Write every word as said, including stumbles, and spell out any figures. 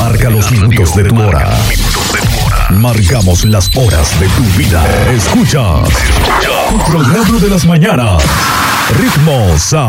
Marca los minutos de tu hora. Marcamos las horas de tu vida. Escuchas tu programa de las mañanas. Ritmo Sound.